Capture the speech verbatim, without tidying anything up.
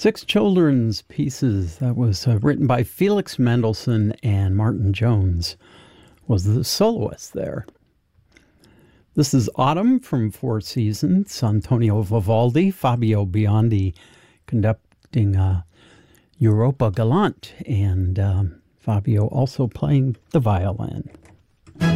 Six children's pieces. That was uh, written by Felix Mendelssohn, and Martin Jones was the soloist there. This is Autumn from Four Seasons. Antonio Vivaldi, Fabio Biondi conducting uh, Europa Galante, and um, Fabio also playing the violin.